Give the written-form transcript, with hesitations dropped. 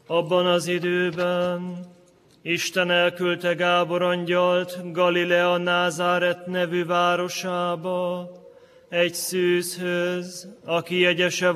Abban az időben Isten elküldte Gábor angyalt Galilea Názáret nevű városába, egy szűzhöz, aki jegyese